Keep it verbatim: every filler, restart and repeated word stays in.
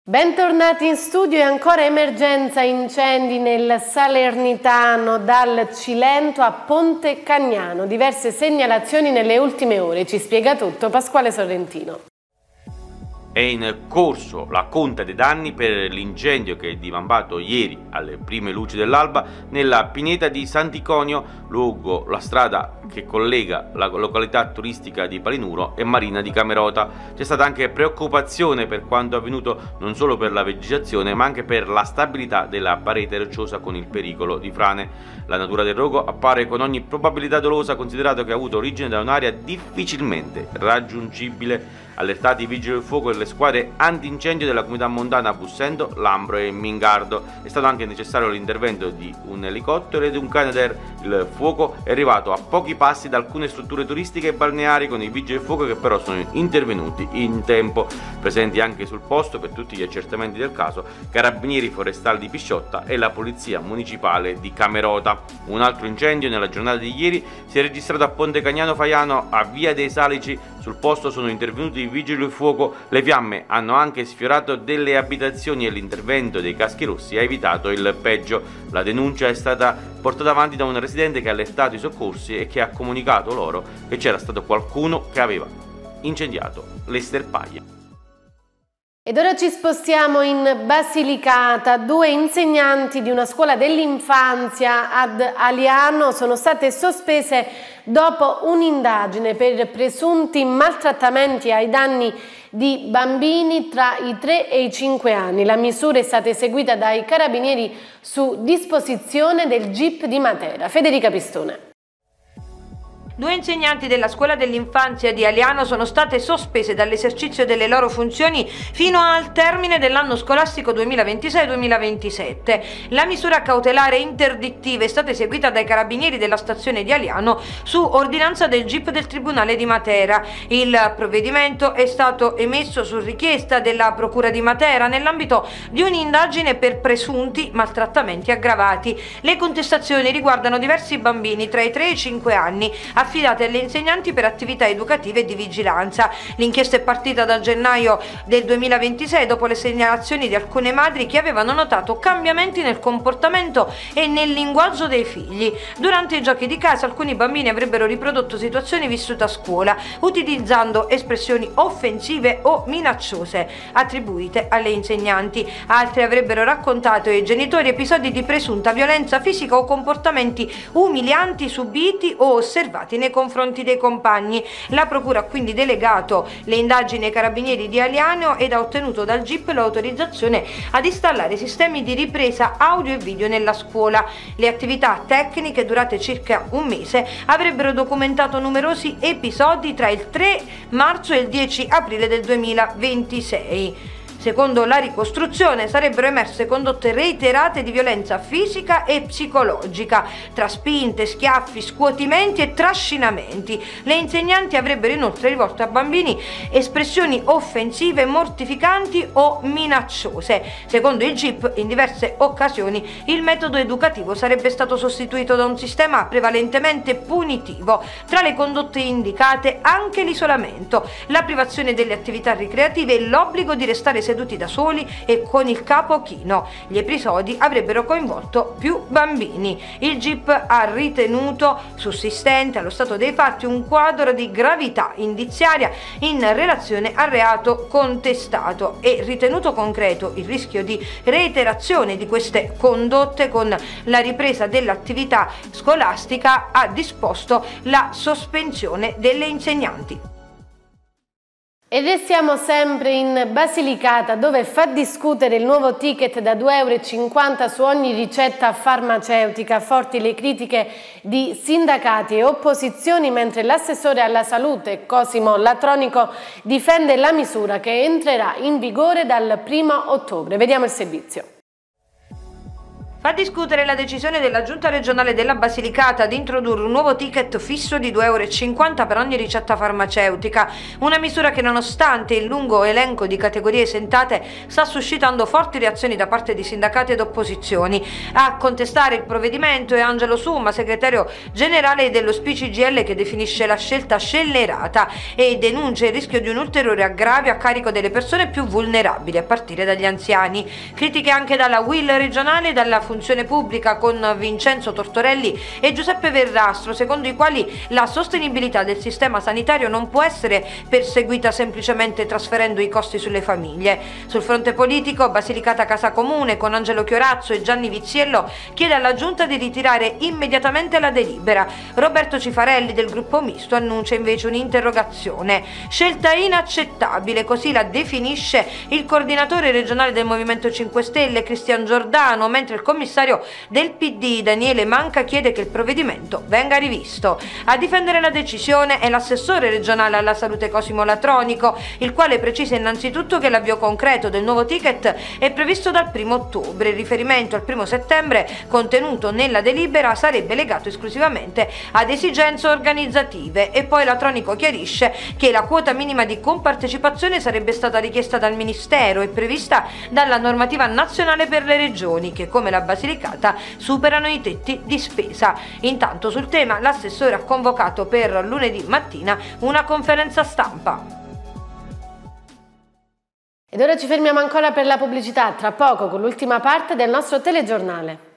Bentornati in studio. E ancora emergenza incendi nel Salernitano, dal Cilento a Ponte Cagnano. Diverse segnalazioni nelle ultime ore. Ci spiega tutto Pasquale Sorrentino. È in corso la conta dei danni per l'incendio che è divampato ieri alle prime luci dell'alba nella pineta di Sant'Iconio, lungo la strada che collega la località turistica di Palinuro e Marina di Camerota. C'è stata anche preoccupazione per quanto avvenuto, non solo per la vegetazione ma anche per la stabilità della parete rocciosa con il pericolo di frane. La natura del rogo appare con ogni probabilità dolosa, considerato che ha avuto origine da un'area difficilmente raggiungibile. Allertati i vigili del fuoco e le squadre antincendio della comunità montana Bussendo, Lambro e Mingardo. È stato anche necessario l'intervento di un elicottero ed un Canadair. Il fuoco è arrivato a pochi passi da alcune strutture turistiche e balneari, con i vigili del fuoco che però sono intervenuti in tempo. Presenti anche sul posto per tutti gli accertamenti del caso carabinieri forestali di Pisciotta e la polizia municipale di Camerota. Un altro incendio nella giornata di ieri si è registrato a Ponte Cagnano Faiano, a Via dei Salici. Sul posto sono intervenuti i vigili del fuoco. Le fiamme hanno anche sfiorato delle abitazioni e l'intervento dei caschi rossi ha evitato il peggio. La denuncia è stata portata avanti da un residente che ha allertato i soccorsi e che ha comunicato loro che c'era stato qualcuno che aveva incendiato le sterpaglie. Ed ora ci spostiamo in Basilicata. Due insegnanti di una scuola dell'infanzia ad Aliano sono state sospese dopo un'indagine per presunti maltrattamenti ai danni di bambini tra i tre e i cinque anni. La misura è stata eseguita dai carabinieri su disposizione del G I P di Matera. Federica Pistone. Due insegnanti della scuola dell'infanzia di Aliano sono state sospese dall'esercizio delle loro funzioni fino al termine dell'anno scolastico duemilaventisei duemilaventisette. La misura cautelare interdittiva è stata eseguita dai carabinieri della stazione di Aliano su ordinanza del G I P del Tribunale di Matera. Il provvedimento è stato emesso su richiesta della Procura di Matera nell'ambito di un'indagine per presunti maltrattamenti aggravati. Le contestazioni riguardano diversi bambini tra i tre e i cinque anni affidate alle insegnanti per attività educative e di vigilanza. L'inchiesta è partita da gennaio del duemilaventisei dopo le segnalazioni di alcune madri che avevano notato cambiamenti nel comportamento e nel linguaggio dei figli. Durante i giochi di casa alcuni bambini avrebbero riprodotto situazioni vissute a scuola utilizzando espressioni offensive o minacciose attribuite alle insegnanti. Altri avrebbero raccontato ai genitori episodi di presunta violenza fisica o comportamenti umilianti subiti o osservati nei confronti dei compagni. La procura ha quindi delegato le indagini ai carabinieri di Aliano ed ha ottenuto dal G I P l'autorizzazione ad installare sistemi di ripresa audio e video nella scuola. Le attività tecniche, durate circa un mese, avrebbero documentato numerosi episodi tra il tre marzo e il dieci aprile del duemilaventisei. Secondo la ricostruzione sarebbero emerse condotte reiterate di violenza fisica e psicologica, tra spinte, schiaffi, scuotimenti e trascinamenti. Le insegnanti avrebbero inoltre rivolto a bambini espressioni offensive, mortificanti o minacciose. Secondo il G I P, in diverse occasioni il metodo educativo sarebbe stato sostituito da un sistema prevalentemente punitivo. Tra le condotte indicate anche l'isolamento, la privazione delle attività ricreative e l'obbligo di restare seduti seduti da soli e con il capo chino. Gli episodi avrebbero coinvolto più bambini. Il G I P ha ritenuto sussistente allo stato dei fatti un quadro di gravità indiziaria in relazione al reato contestato e ritenuto concreto il rischio di reiterazione di queste condotte con la ripresa dell'attività scolastica, ha disposto la sospensione delle insegnanti. E restiamo sempre in Basilicata, dove fa discutere il nuovo ticket da due e cinquanta euro su ogni ricetta farmaceutica. Forti le critiche di sindacati e opposizioni, mentre l'assessore alla salute Cosimo Latronico difende la misura che entrerà in vigore dal primo ottobre. Vediamo il servizio. Fa discutere la decisione della Giunta regionale della Basilicata di introdurre un nuovo ticket fisso di due euro e cinquanta per ogni ricetta farmaceutica, una misura che nonostante il lungo elenco di categorie esentate sta suscitando forti reazioni da parte di sindacati ed opposizioni. A contestare il provvedimento è Angelo Summa, segretario generale dello S P C G L, che definisce la scelta scellerata e denuncia il rischio di un ulteriore aggravio a carico delle persone più vulnerabili, a partire dagli anziani. Critiche anche dalla U I L regionale e dalla Funzione Pubblica, con Vincenzo Tortorelli e Giuseppe Verrastro, secondo i quali la sostenibilità del sistema sanitario non può essere perseguita semplicemente trasferendo i costi sulle famiglie. Sul fronte politico, Basilicata Casa Comune, con Angelo Chiorazzo e Gianni Viziello, chiede alla Giunta di ritirare immediatamente la delibera. Roberto Cifarelli del gruppo misto annuncia invece un'interrogazione. Scelta inaccettabile, così la definisce il coordinatore regionale del Movimento cinque Stelle Cristian Giordano, mentre il commissario del P D Daniele Manca chiede che il provvedimento venga rivisto. A difendere la decisione è l'assessore regionale alla salute Cosimo Latronico, il quale precisa innanzitutto che l'avvio concreto del nuovo ticket è previsto dal primo ottobre. Il riferimento al primo settembre contenuto nella delibera sarebbe legato esclusivamente ad esigenze organizzative, e poi Latronico chiarisce che la quota minima di compartecipazione sarebbe stata richiesta dal Ministero e prevista dalla normativa nazionale per le regioni, che come la Basilicata superano i tetti di spesa. Intanto sul tema l'assessore ha convocato per lunedì mattina una conferenza stampa. Ed ora ci fermiamo ancora per la pubblicità, tra poco con l'ultima parte del nostro telegiornale.